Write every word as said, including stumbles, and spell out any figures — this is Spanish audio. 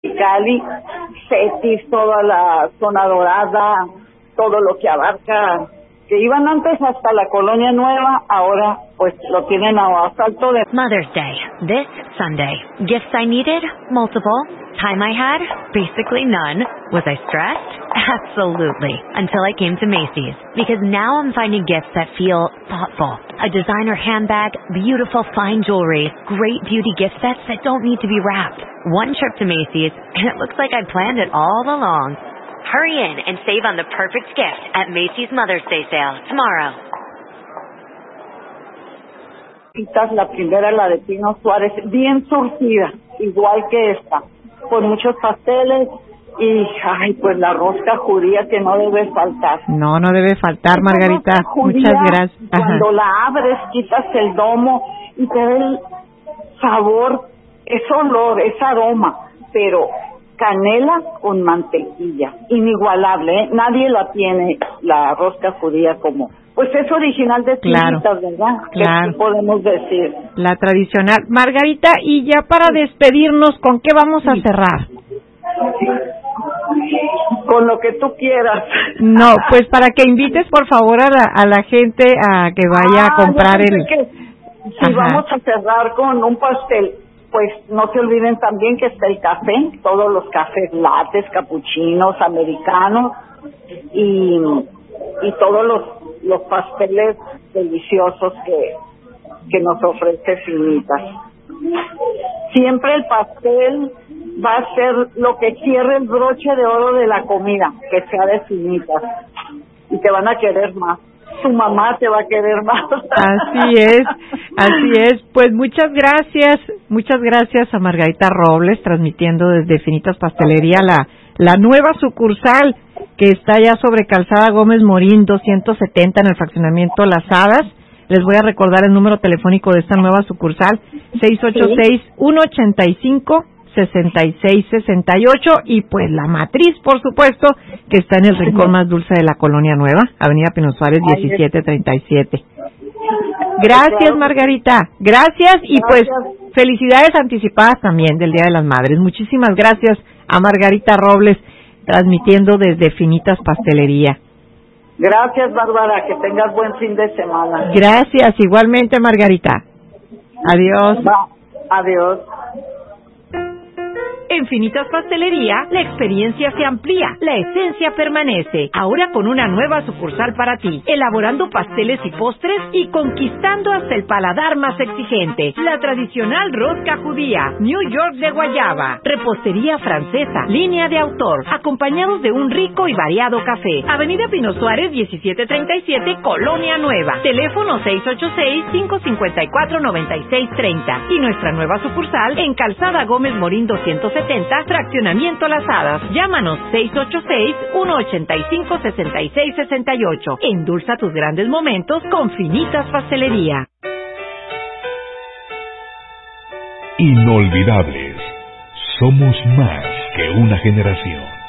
Cali, Cetis, toda la zona dorada, todo lo que abarca, que iban antes hasta la Colonia Nueva, ahora pues lo tienen a asalto de... Mother's Day, this Sunday. Gifts I needed? Multiple. Time I had? Basically none. Was I stressed? Absolutely. Until I came to Macy's. Because now I'm finding gifts that feel thoughtful. A designer handbag, beautiful fine jewelry, great beauty gift sets that don't need to be wrapped. One trip to Macy's, and it looks like I planned it all along. Hurry in and save on the perfect gift at Macy's Mother's Day sale tomorrow. La primera, la de Pino Suárez, bien surtida, igual que esta, con muchos pasteles y, ay, pues la rosca judía que no debe faltar. No, no debe faltar, Margarita. Judía, muchas gracias. Ajá. Cuando la abres, quitas el domo y te da el sabor, ese olor, ese aroma, pero canela con mantequilla, inigualable, ¿eh? Nadie la tiene, la rosca judía como... Pues es original de claro, tiritas, ¿verdad? Claro. ¿Qué podemos decir? La tradicional. Margarita, y ya para despedirnos, ¿con qué vamos a cerrar? Con lo que tú quieras. No, pues para que invites por favor a la, a la gente a que vaya ah, a comprar el... Que si Ajá. vamos a cerrar con un pastel, pues no se olviden también que está el café, todos los cafés lates, capuchinos, americanos y, y todos los, los pasteles deliciosos que, que nos ofrece Finitas. Siempre el pastel va a ser lo que cierre el broche de oro de la comida, que sea de Finitas, y te van a querer más. Tu mamá te va a querer más. Así es, así es. Pues muchas gracias, muchas gracias a Margarita Robles, transmitiendo desde Finitas Pastelería la, la nueva sucursal que está ya sobre Calzada Gómez Morín doscientos setenta en el fraccionamiento Las Hadas. Les voy a recordar el número telefónico de esta nueva sucursal, seis ocho seis, uno ocho cinco, seis seis seis ocho, y pues la matriz, por supuesto, que está en el rincón más dulce de la Colonia Nueva, Avenida Pino Suárez diecisiete treinta y siete. Gracias, Margarita, gracias, y pues felicidades anticipadas también del Día de las Madres. Muchísimas gracias a Margarita Robles, transmitiendo desde Finitas Pastelería. Gracias, Bárbara, que tengas buen fin de semana. Gracias, igualmente, Margarita. Adiós. Va. Adiós. En Finitas Pastelería, la experiencia se amplía, la esencia permanece. Ahora con una nueva sucursal para ti, elaborando pasteles y postres y conquistando hasta el paladar más exigente. La tradicional rosca judía, New York de guayaba, repostería francesa, línea de autor, acompañados de un rico y variado café. Avenida Pino Suárez diecisiete treinta y siete, Colonia Nueva. Teléfono seis ocho seis, cinco cinco cuatro, nueve seis tres cero. Y nuestra nueva sucursal en Calzada Gómez Morín doscientos setenta, fraccionamiento Las Hadas. Llámanos seis ocho seis, uno ocho cinco, seis seis seis ocho. Endulza tus grandes momentos con Finitas Pastelería. Inolvidables. Somos más que una generación.